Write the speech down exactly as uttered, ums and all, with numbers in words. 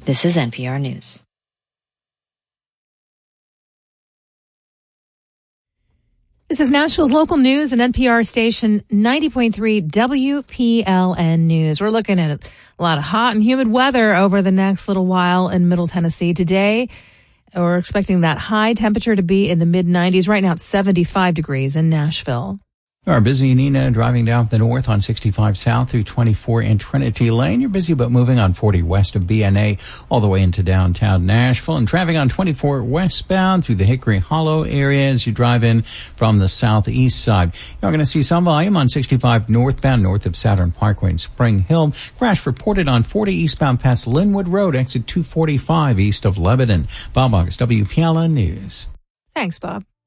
This is N P R News. This is Nashville's local news and N P R station ninety point three W P L N News. We're looking at a lot of hot and humid weather over the next little while in Middle Tennessee. Today, we're expecting that high temperature to be in the mid nineties. Right now, it's seventy-five degrees in Nashville. Our busy Nina driving down the north on sixty-five south through twenty-four in Trinity Lane. You're busy but moving on forty west of B N A all the way into downtown Nashville, and traffic on twenty-four westbound through the Hickory Hollow area as you drive in from the southeast side. You're going to see some volume on sixty-five northbound north of Saturn Parkway in Spring Hill. Crash reported on forty eastbound past Linwood Road, exit two forty-five east of Lebanon. Bob August, W P L N News. Thanks, Bob.